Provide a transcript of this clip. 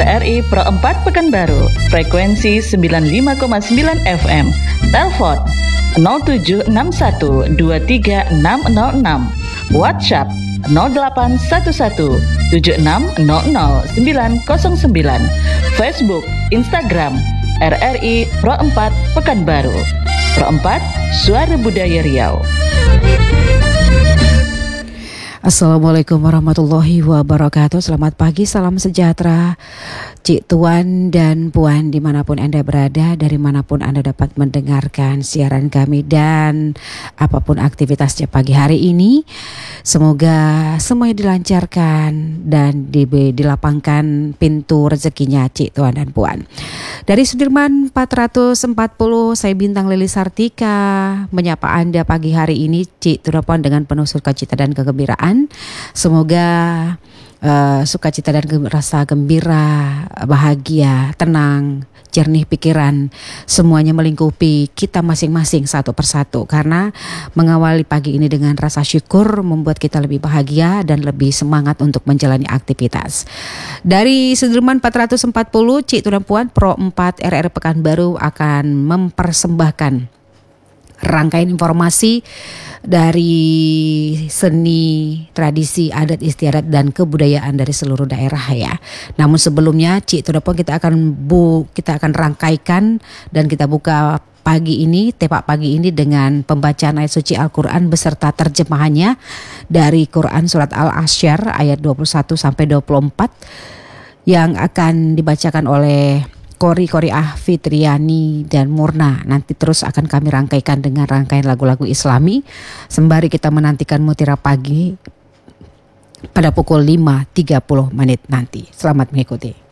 RRI Pro 4 Pekanbaru, frekuensi 95,9 FM, telepon 0761236606, WhatsApp 081176000909, Facebook, Instagram RRI Pro 4 Pekanbaru. Pro 4, Suara Budaya Riau. Assalamualaikum warahmatullahi wabarakatuh. Selamat pagi, salam sejahtera Cik Tuan dan Puan dimanapun Anda berada, dari manapun Anda dapat mendengarkan siaran kami dan apapun aktivitasnya pagi hari ini. Semoga semuanya dilancarkan dan dilapangkan pintu rezekinya Cik Tuan dan Puan. Dari Sudirman 440, saya Bintang Lili Sartika menyapa Anda pagi hari ini Cik Tuan dan Puan dengan penuh sukacita dan kegembiraan. Semoga sukacita dan rasa gembira, bahagia, tenang, jernih pikiran, semuanya melingkupi kita masing-masing satu persatu. Karena mengawali pagi ini dengan rasa syukur membuat kita lebih bahagia dan lebih semangat untuk menjalani aktivitas. Dari Sudirman 440, Cik Tuan Puan, Pro 4 RRI Pekanbaru akan mempersembahkan rangkaian informasi dari seni, tradisi, adat istiadat dan kebudayaan dari seluruh daerah ya. Namun sebelumnya Cik Tuan Puan, kita akan rangkaikan dan kita buka tepak pagi ini dengan pembacaan ayat suci Al-Quran beserta terjemahannya dari Quran Surat Al-Asyr ayat 21 sampai 24 yang akan dibacakan oleh Kori Fitriani dan Murna. Nanti terus akan kami rangkaikan dengan rangkaian lagu-lagu Islami sembari kita menantikan Mutiara Pagi pada pukul 5.30 nanti. Selamat mengikuti.